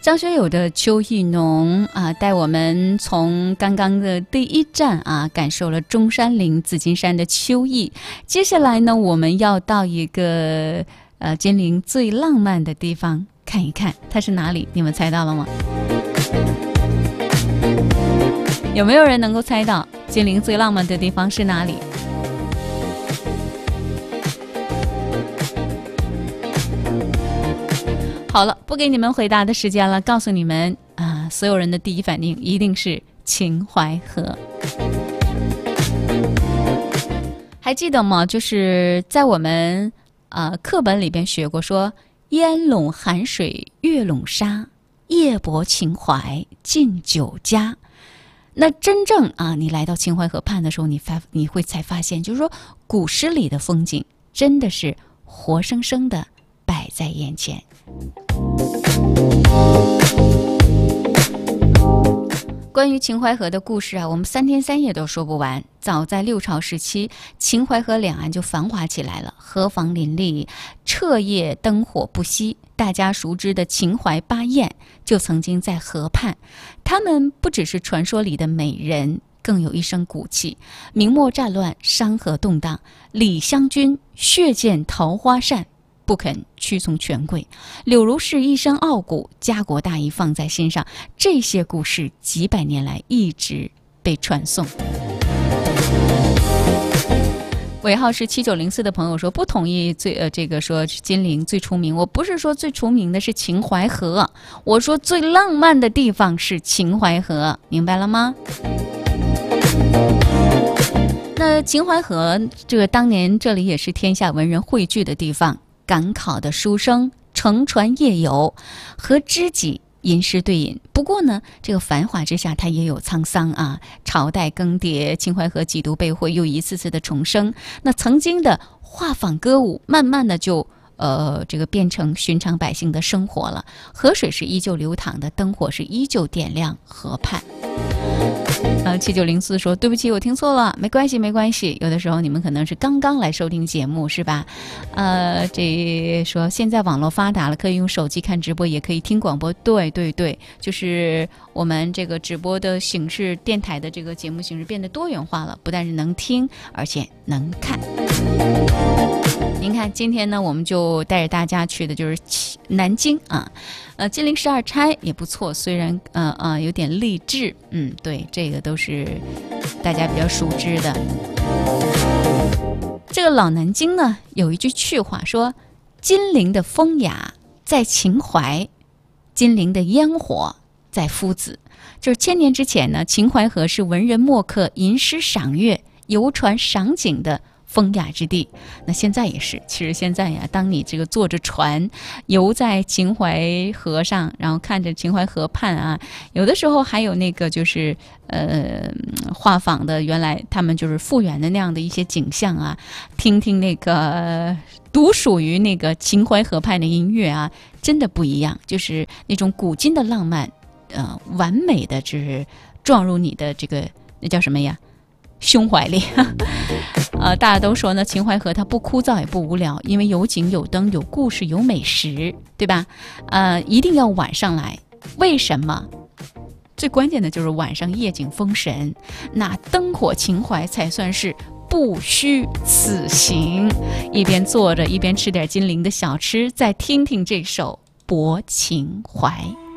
张学友的《秋意浓》啊，带我们从刚刚的第一站啊，感受了中山陵、紫金山的秋意。接下来呢，我们要到一个金陵最浪漫的地方看一看，它是哪里？你们猜到了吗？有没有人能够猜到金陵最浪漫的地方是哪里？好了，不给你们回答的时间了，告诉你们啊，所有人的第一反应一定是秦淮河。还记得吗？就是在我们课本里边学过说，烟笼寒水月笼沙，夜泊秦淮近酒家。那真正你来到秦淮河畔的时候，你会才发现，就是说古诗里的风景真的是活生生的摆在眼前。关于秦淮河的故事我们3天3夜都说不完。早在六朝时期，秦淮河两岸就繁华起来了，河坊林立，彻夜灯火不息。大家熟知的秦淮八艳就曾经在河畔，他们不只是传说里的美人，更有一身骨气。明末战乱，山河动荡，李香君血溅桃花扇，不肯屈从权贵。柳如是一身傲骨，家国大义放在心上。这些故事几百年来一直被传颂。尾号是7904的朋友说不同意这个说金陵最出名。我不是说最出名的是秦淮河，我说最浪漫的地方是秦淮河，明白了吗？那秦淮河这个当年这里也是天下文人汇聚的地方，赶考的书生乘船夜游，和知己吟诗对饮。不过呢，这个繁华之下它也有沧桑朝代更迭，秦淮河几度被毁，又一次次的重生。那曾经的画舫歌舞慢慢的就这个变成寻常百姓的生活了。河水是依旧流淌的，灯火是依旧点亮河畔。7904说对不起，我听错了。没关系没关系，有的时候你们可能是刚刚来收听节目是吧？这说现在网络发达了，可以用手机看直播，也可以听广播。对对对，就是我们这个直播的形式，电台的这个节目形式变得多元化了，不但是能听，而且能看。您看今天呢，我们就带着大家去的就是南京金陵12钗也不错，虽然有点励志，对，这个都是大家比较熟知的。这个老南京呢，有一句趣话说，金陵的风雅在秦淮，金陵的烟火在夫子。就是千年之前呢，秦淮河是文人墨客吟诗赏月、游船赏景的风雅之地。那现在也是，其实现在当你这个坐着船游在秦淮河上，然后看着秦淮河畔有的时候还有那个就是画舫的，原来他们就是复原的那样的一些景象听听那个独属于那个秦淮河畔的音乐真的不一样，就是那种古今的浪漫完美的就是撞入你的这个那叫什么呀，胸怀里。大家都说呢，秦淮河它不枯燥也不无聊，因为有景有灯有故事有美食，对吧？一定要晚上来。为什么？最关键的就是晚上夜景封神，那灯火秦淮才算是不虚此行。一边坐着一边吃点金陵的小吃，再听听这首《泊秦淮》。